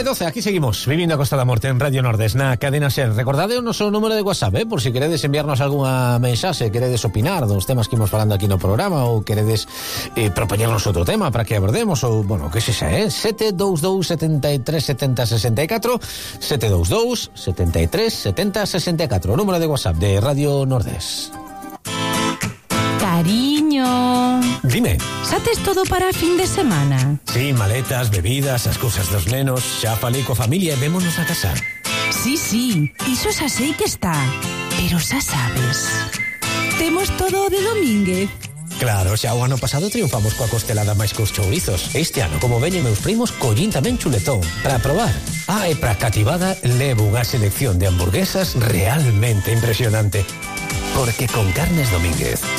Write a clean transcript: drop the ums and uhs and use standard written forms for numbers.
9:12, aquí seguimos, Vivindo a Costa da Morte en Radio Nordés, na cadena SER. Recordade o noso número de WhatsApp, por si queredes enviarnos algunha mensaxe, queredes opinar dos temas que imos falando aquí no programa, ou queredes propoñernos outro tema para que abordemos, ou, bueno, que sexa, 722 73 70 64, 722 73 70 64, o número de WhatsApp de Radio Nordés. Cariño. Dime. Xa tes todo para a fin de semana? Sí, maletas, bebidas, as cousas dos nenos. Xa falei co familia e vémonos a casar. Sí, iso xa sei que está. Pero xa sabes, temos todo de Domínguez. Claro, xa o ano pasado triunfamos coa costelada máis cos chourizos. Este ano, como veñen meus primos, collín tamén chuletón para probar. E para cativada levo unha selección de hamburguesas realmente impresionante. Porque con Carnes Domínguez